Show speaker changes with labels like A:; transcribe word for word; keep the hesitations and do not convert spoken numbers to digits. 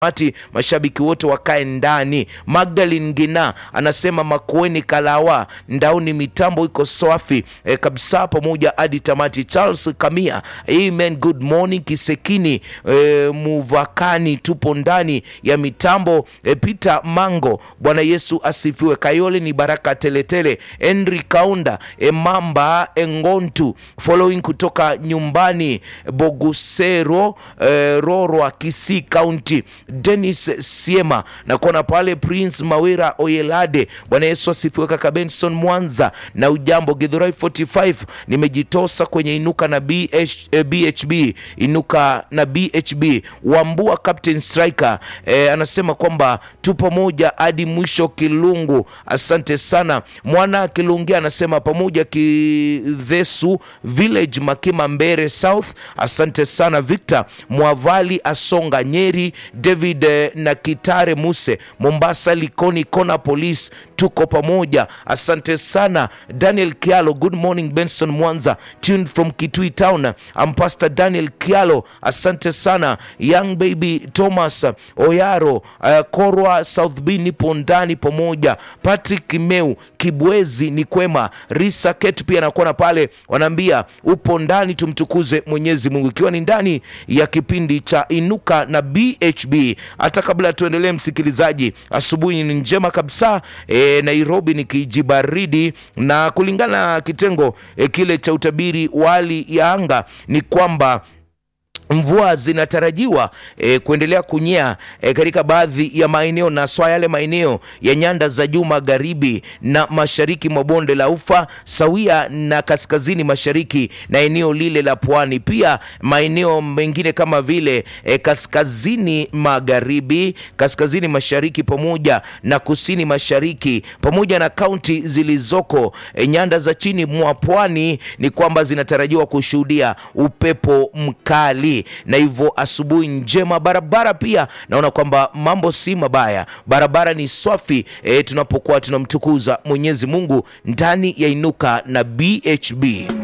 A: Ati mashabiki wote wakae ndani. Magdalene Gina anasema Makueni Kalawa ndauni mitambo iko safi e, kabisa pamoja hadi tamati. Charles Kamia, amen, good morning. Kisekini e, Muvakani tupo ndani ya mitambo e, Peter Mango, Bwana Yesu asifiwe. Kayole ni baraka teletele. Henry Kaunda e, Mamba Engontu following kutoka nyumbani Bogusero e, Rorwa Kisii County. Dennis Siema na kona pale. Prince Mawira Oyelade, Bwana Yesu asifiwe. Kaka Benson Mwanza na ujambo. Githurai arobaini na tano nimejitosa kwenye inuka na B H, eh, B H B inuka na B H B. Wambua Captain Striker eh, anasema kwamba tupo moja hadi mwisho. Kilungu, asante sana. Mwana Kilungi anasema pamoja Kivesu Village Makima Mbere South, asante sana. Victor Mwavali Asonga Nyeri, David eh, na Kitare Muse Mombasa Likoni Kona Police, tuko pamoja, asante sana. Daniel Kialo, good morning. Benson Mwanza tuned from Kitui Town. I'm Pastor Daniel Kialo, asante sana. Young baby Thomas Oyaro uh, Korwa South B nipo ndani pamoja. Patrick Meu Kibwezi ni kwema. Risa Ket pia nakuona pale, wanaambia upo ndani, tumtukuze Mwenyezi Mungu, ikiwa ni ndani ya kipindi cha Inuka na B H B. Hata kabla tuendelee msikilizaji, asubuhi ni njema kabisa. E, Nairobi ni kijibaridi, na kulingana na kitengo e, kile cha utabiri wa hali ya anga ni kwamba mvua zinatarajiwa e, kuendelea kunyea e, katika baadhi ya maeneo, na swa yale maeneo ya nyanda za juu magharibi na mashariki mwa bonde la Ufa, sawia na kaskazini mashariki na eneo lile la pwani. Pia maeneo mengine kama vile e, kaskazini magharibi, kaskazini mashariki pamoja na kusini mashariki, pamoja na kaunti zilizoko e, nyanda za chini mwa pwani, ni kwamba zinatarajiwa kushuhudia upepo mkali. Na hivyo asubuhi njema. Barabara pia naona kwamba mambo si mabaya, barabara ni safi e, tunapokuwa tunamtukuza Mwenyezi Mungu ndani ya Inuka na B H B.